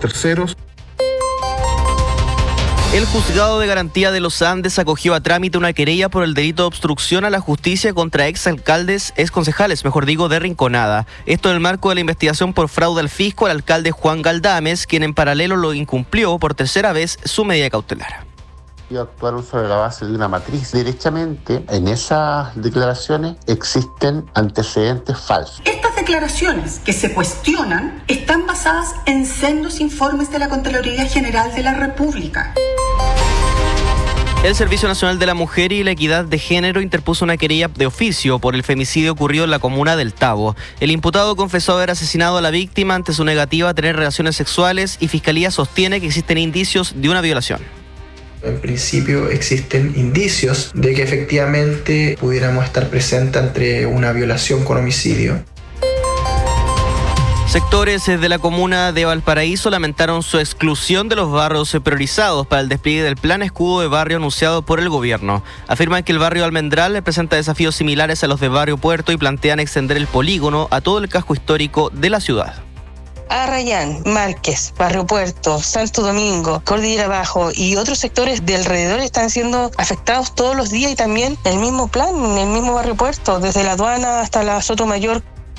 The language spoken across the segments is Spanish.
terceros. El Juzgado de Garantía de los Andes acogió a trámite una querella por el delito de obstrucción a la justicia contra exconcejales, de Rinconada. Esto en el marco de la investigación por fraude al fisco al alcalde Juan Galdames, quien en paralelo lo incumplió por tercera vez su medida cautelar. Actuaron sobre la base de una matriz. Derechamente, en esas declaraciones existen antecedentes falsos. Estas declaraciones que se cuestionan están basadas en sendos informes de la Contraloría General de la República. El Servicio Nacional de la Mujer y la Equidad de Género interpuso una querella de oficio por el femicidio ocurrido en la comuna del Tabo. El imputado confesó haber asesinado a la víctima ante su negativa a tener relaciones sexuales y Fiscalía sostiene que existen indicios de una violación. En principio existen indicios de que efectivamente pudiéramos estar presentes ante una violación con homicidio. Sectores de la comuna de Valparaíso lamentaron su exclusión de los barrios priorizados para el despliegue del plan escudo de barrio anunciado por el gobierno. Afirman que el barrio Almendral presenta desafíos similares a los de barrio Puerto y plantean extender el polígono a todo el casco histórico de la ciudad. Arrayán, Márquez, Barrio Puerto, Santo Domingo, Cordillera Bajo y otros sectores de alrededor están siendo afectados todos los días y también el mismo plan, en el mismo Barrio Puerto, desde la aduana hasta la Sotomayor.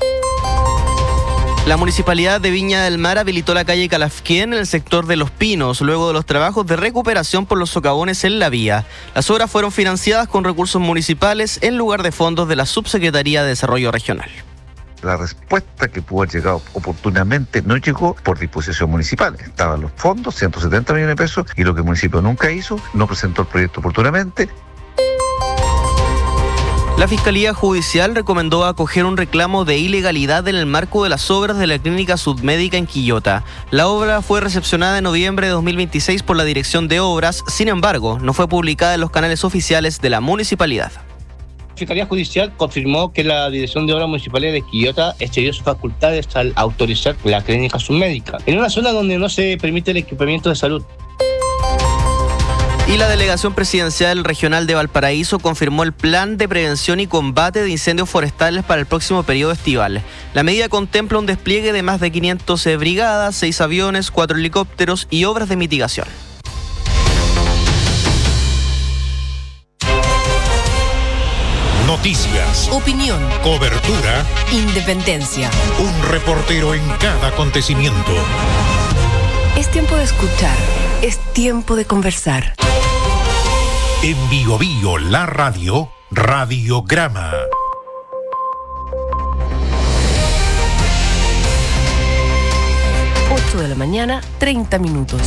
La Municipalidad de Viña del Mar habilitó la calle Calafquén en el sector de Los Pinos, luego de los trabajos de recuperación por los socavones en la vía. Las obras fueron financiadas con recursos municipales en lugar de fondos de la Subsecretaría de Desarrollo Regional. La respuesta que pudo haber llegado oportunamente no llegó por disposición municipal. Estaban los fondos, 170 millones de pesos, y lo que el municipio nunca hizo, no presentó el proyecto oportunamente. La Fiscalía Judicial recomendó acoger un reclamo de ilegalidad en el marco de las obras de la Clínica Submédica en Quillota. La obra fue recepcionada en noviembre de 2026 por la Dirección de Obras, sin embargo, no fue publicada en los canales oficiales de la municipalidad. La Fiscalía Judicial confirmó que la Dirección de Obras Municipales de Quillota excedió sus facultades al autorizar la clínica submédica en una zona donde no se permite el equipamiento de salud. Y la Delegación Presidencial Regional de Valparaíso confirmó el plan de prevención y combate de incendios forestales para el próximo periodo estival. La medida contempla un despliegue de más de 500 brigadas, 6 aviones, 4 helicópteros y obras de mitigación. Noticias, opinión, cobertura, independencia. Un reportero en cada acontecimiento. Es tiempo de escuchar, es tiempo de conversar. En Bio Bio, la radio, Radiograma. 8 de la mañana, 30 minutos.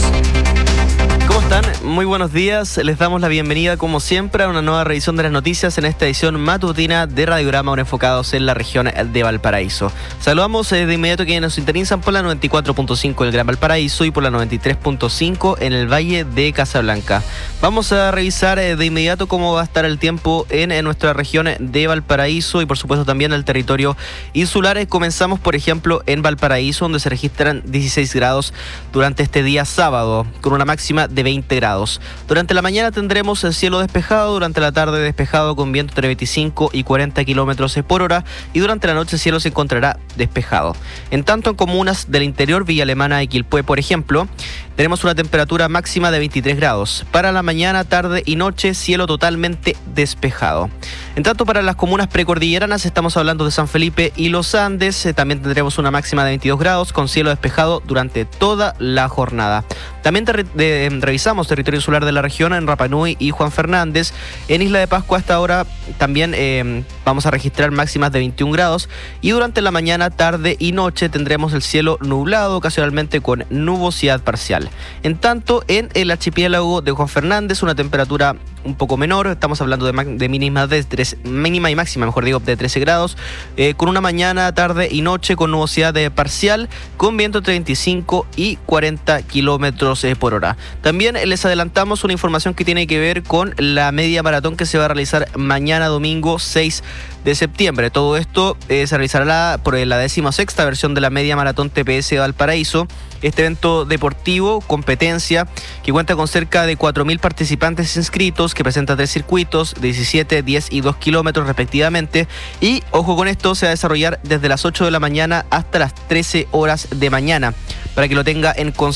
¿Cómo están? Muy buenos días. Les damos la bienvenida, como siempre, a una nueva revisión de las noticias en esta edición matutina de Radiograma, ahora enfocados en la región de Valparaíso. Saludamos de inmediato a quienes nos sintonizan por la 94.5 del Gran Valparaíso y por la 93.5 en el Valle de Casablanca. Vamos a revisar de inmediato cómo va a estar el tiempo en nuestra región de Valparaíso y, por supuesto, también el territorio insular. Comenzamos, por ejemplo, en Valparaíso, donde se registran 16 grados durante este día sábado, con una máxima de 20 grados. Durante la mañana tendremos el cielo despejado, durante la tarde despejado con viento entre 25 y 40 kilómetros por hora y durante la noche el cielo se encontrará despejado. En tanto, en comunas del interior, Villa Alemana y Quilpué, por ejemplo, tenemos una temperatura máxima de 23 grados. Para la mañana, tarde y noche, cielo totalmente despejado. En tanto, para las comunas precordilleranas, estamos hablando de San Felipe y Los Andes, también tendremos una máxima de 22 grados con cielo despejado durante toda la jornada. También revisamos territorio insular de la región en Rapa Nui y Juan Fernández. En Isla de Pascua hasta ahora también vamos a registrar máximas de 21 grados y durante la mañana, tarde y noche tendremos el cielo nublado, ocasionalmente con nubosidad parcial. En tanto, en el archipiélago de Juan Fernández, una temperatura un poco menor, estamos hablando de mínima y máxima, de 13 grados, con una mañana, tarde y noche con nubosidad parcial, con viento entre 25 y 40 kilómetros por hora. También les adelantamos una información que tiene que ver con la media maratón que se va a realizar mañana domingo 6 de septiembre. Todo esto se realizará por la 16ª versión de la media maratón TPS de Valparaíso. Este evento deportivo, competencia, que cuenta con cerca de 4.000 participantes inscritos, que presenta 3 circuitos, 17, 10 y 2 kilómetros respectivamente. Y, ojo con esto, se va a desarrollar desde las 8 de la mañana hasta las 13 horas de mañana, para que lo tenga en consideración.